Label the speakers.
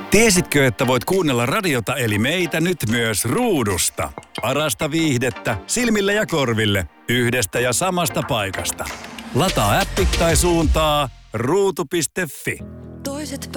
Speaker 1: Tiesitkö, että voit kuunnella radiota eli meitä nyt myös ruudusta? Parasta viihdettä silmille ja korville yhdestä ja samasta paikasta. Lataa appi tai suuntaa ruutu.fi.
Speaker 2: Toiset